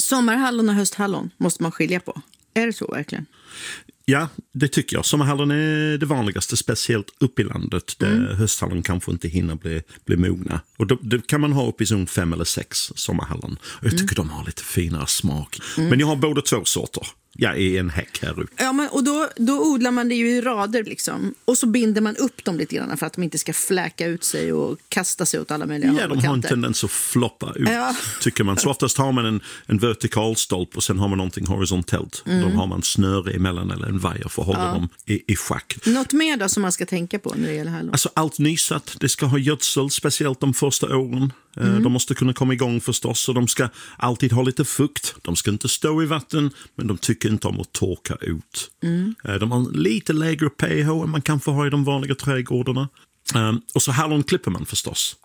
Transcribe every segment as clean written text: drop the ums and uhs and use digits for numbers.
Sommarhallon och hösthallon måste man skilja på. Är det så verkligen? Ja, det tycker jag. Sommarhallon är det vanligaste, speciellt upp i landet där hösthallon kanske inte hinner bli mogna. Och det kan man ha upp i zon 5 eller 6 sommarhallon. Och jag tycker de har lite finare smak. Men jag har båda två sorter. Jag är en häck här ute. Ja, men, och då odlar man det ju i rader liksom. Och så binder man upp dem lite grann för att de inte ska fläka ut sig och kasta sig åt alla möjliga håll och kanter. Ja, de har en tendens att floppa ut, tycker man. Så oftast har man en vertikal stolp och sen har man någonting horisontellt. Då har man snöre emellan eller en vajer för att hålla dem i schack. Något mer då som man ska tänka på när det gäller hallon? Alltså allt nysatt, det ska ha gödsel, speciellt de första åren. De måste kunna komma igång förstås och de ska alltid ha lite fukt. De ska inte stå i vatten, men de tycker inte om att torka ut. De har lite lägre pH än man kan få ha i de vanliga trädgårdarna. Och så hallon klipper man förstås.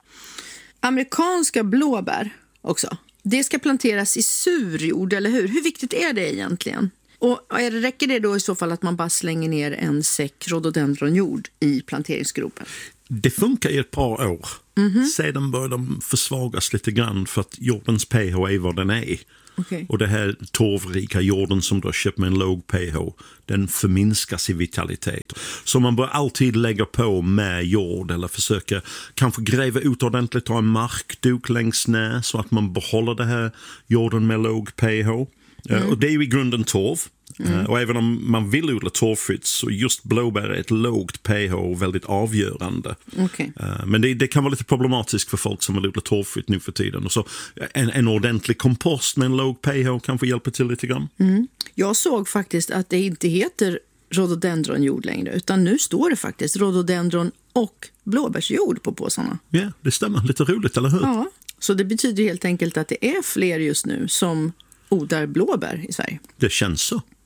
Amerikanska blåbär också. Det ska planteras i sur jord, eller hur? Hur viktigt är det egentligen? Och räcker det då i så fall att man bara slänger ner en säck rhododendronjord i planteringsgropen? Det funkar i ett par år. Sedan börjar de försvagas lite grann för att jordens pH är vad den är. Okay. Och det här torvrika jorden som du har köpt med en låg pH, den förminskas i vitalitet. Så man bör alltid lägga på med jord eller försöka kanske gräva ut ordentligt, ha en markduk längst ner så att man behåller det här jorden med låg pH. Och det är ju i grunden torv. Och även om man vill odla torvfritt så just blåbär är ett lågt pH väldigt avgörande. Okay. Men det kan vara lite problematiskt för folk som vill odla torvfritt nu för tiden. Och så en ordentlig kompost med en låg pH kanske hjälper till lite grann. Jag såg faktiskt att det inte heter rhododendronjord längre, utan nu står det faktiskt rhododendron och blåbärsjord på påsarna. Ja, det stämmer. Lite roligt, eller hur? Ja, så det betyder helt enkelt att det är fler just nu som odlar blåbär i Sverige. Det känns så.